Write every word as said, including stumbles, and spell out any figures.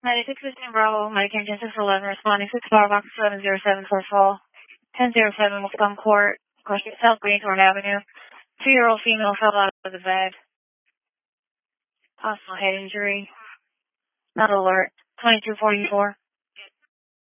ninety-six fifteen Bravo, American ten six eleven, responding six Power Box seven zero seven for fall. ten zero seven Wolfcom Court, South Greenthorn Avenue. Two-year-old female fell out of the bed. Possible head injury. Not alert. twenty-two forty-four.